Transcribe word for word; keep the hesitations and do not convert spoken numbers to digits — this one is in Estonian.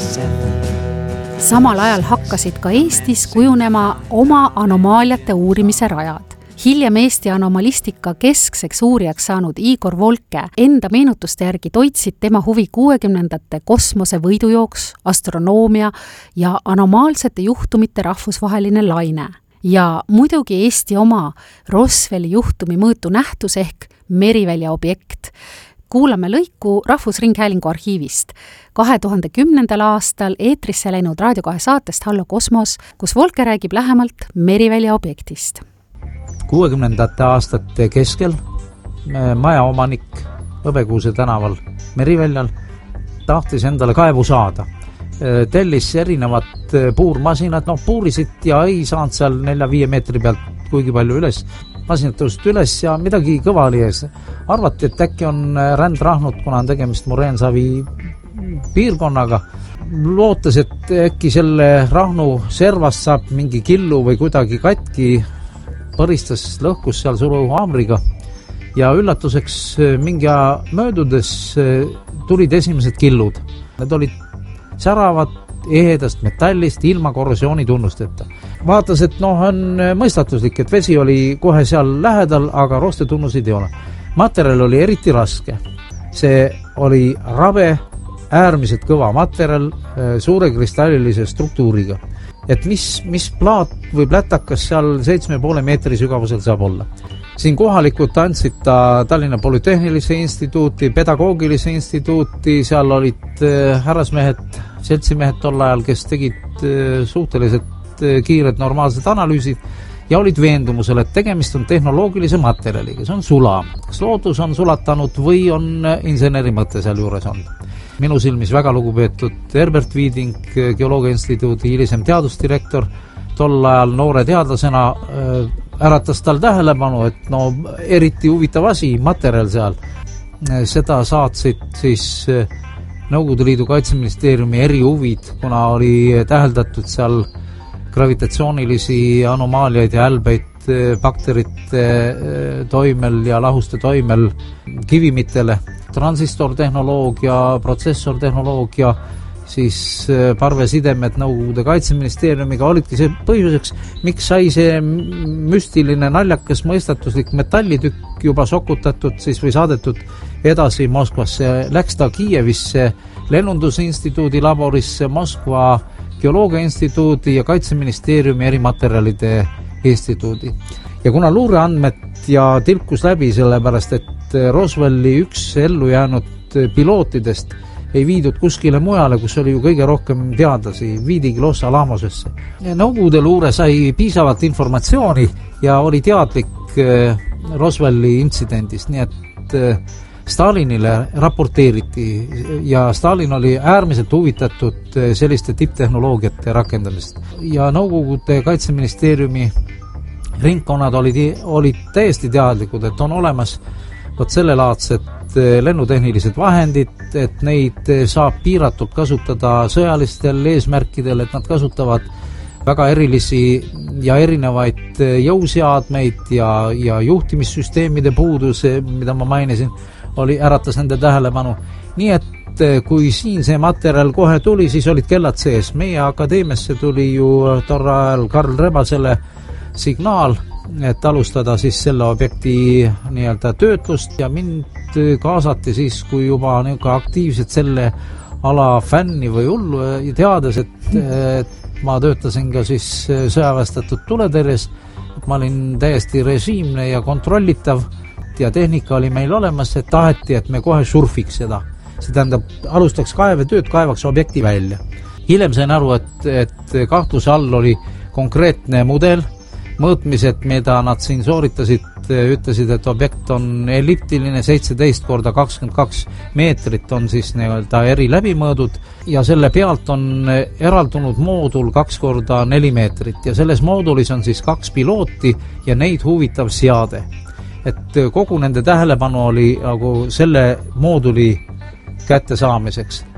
teadusesse. Samal ajal hakkasid ka Eestis kujunema oma anomaaliate uurimise rajad. Hiljem Eesti anomalistika keskseks uurijaks saanud Igor Volke enda meenutuste järgi toitsid tema huvi kuuekümnendate kosmose võidujooks, astronoomia ja anomaalsete juhtumite rahvusvaheline laine. Ja muidugi Eesti oma Roswelli juhtumi mõõtu nähtus ehk Merivälja objekt. Kuulame lõiku Rahvusringhäälingu arhiivist. kahe tuhande kümnendal aastal eetrisse läinud Raadio kahe saatest Hallo Kosmos, kus Volke räägib lähemalt Merivälja objektist. kuuekümnendate aastate keskel majaomanik Hõbekuuse tänaval Meriväljal tahtis endale kaevu saada. Tellis erinevad puurmasinad, noh puurisid ja ei saanud seal nelja-viie meetri pealt kuigi palju üles. Masinad tõusid üles ja midagi kõva oli ees. Arvati, et äkki on rändrahnud, kuna on tegemist Moreensavi piirkonnaga. Lootes, et äkki selle rahnu servast saab mingi killu või kuidagi katki, põristas lõhkus seal suruhaamriga ja üllatuseks mingi aja möödudes tulid esimesed killud. Need olid säravad ehedast metallist ilma korrosiooni tunnusteta. Vaatas, et noh, on mõistatuslik, et vesi oli kohe seal lähedal, aga rostetunnusid ei ole. Materjal oli eriti raske. See oli rabe, äärmiselt kõva materjal suure kristallilise struktuuriga. Et mis, mis plaat või plätakas seal seitsme poole meetri sügavusel saab olla. Siin kohalikud andsid ta Tallinna Polütehnilise instituuti, pedagoogilise instituuti, seal olid härrasmehed, seltsimehed tol ajal, kes tegid suhteliselt kiired normaalsed analüüsid ja olid veendumusel, et tegemist on tehnoloogilise materjaliga, see on sula. Kas loodus on sulatanud või on inseneri mõte seal juures on? Minu silmis väga lugupeetud Herbert Viiding, Geoloogia instituudi hilisem teadusdirektor, tol ajal noore teadlasena äratas tal tähelepanu, et no eriti huvitav asi, materjal seal. Seda saatsid siis Nõukogude Liidu Kaitseministeeriumi erihuvid, kuna oli täheldatud seal gravitatsioonilisi anomaaliaid ja älbeid bakterite toimel ja lahuste toimel kivimitele. Transistortehnoloogia, protsessortehnoloogia, siis parvesidemed Nõukogude Kaitseministeeriumiga olidki see põhjuseks, miks sai see müstiline naljakas mõistatuslik metallitükk juba sokutatud siis või saadetud edasi Moskvasse. Läks ta Kiievisse lennundusinstituudi laborisse, Moskva Geoloogia instituudi ja Kaitseministeeriumi erimaterjalide instituudi. Ja kuna luureandmed ja tilkus läbi sellepärast, et Roswelli üks ellu jäänud pilootidest ei viidud kuskile mujale, kus oli ju kõige rohkem teadlasi, viidigi Los Alamosesse. Nõukogude luure sai piisavalt informatsiooni ja oli teadlik Roswelli intsidendist, nii et Stalinile raporteeriti ja Stalin oli äärmiselt huvitatud selliste tipptehnoloogiate rakendamist. Ja Nõukogude Kaitseministeeriumi ringkonnad olid, olid täiesti teadlikud, et on olemas võt sellelaadsed lennutehnilised vahendid, et neid saab piiratult kasutada sõjalistel eesmärkidel, et nad kasutavad väga erilisi ja erinevaid jõuseadmeid ja, ja juhtimissüsteemide puudus, mida ma mainisin, oli äratas nende tähelepanu. Nii et kui siin see materjal kohe tuli, siis olid kellad sees. Meie akadeemiasse tuli ju torra ajal Karl Rebasele signaal, et alustada siis selle objekti nii-öelda töötlust ja mind kaasati siis, kui juba niisugune aktiivselt selle ala fänni või hullu teades, et, et ma töötasin ka siis sõjaväestatud tuletõrjes, et ma olin täiesti režiimne ja kontrollitav ja tehnika oli meil olemas, et taheti, et me kohe surfiks seda. See tähendab, alustaks kaevetööd, kaevaks objekti välja. Hiljem sain aru, et, et kahtluse all oli konkreetne mudel, mõõtmised, mida nad siin sooritasid, ütlesid, et objekt on elliptiline, seitseteist korda kakskümmend kaks meetrit on siis nii-öelda eri läbimõõdud ja selle pealt on eraldunud moodul kaks korda neli meetrit ja selles moodulis on siis kaks pilooti ja neid huvitav seade. Et kogu nende tähelepanu oli nagu selle mooduli kätte saamiseks.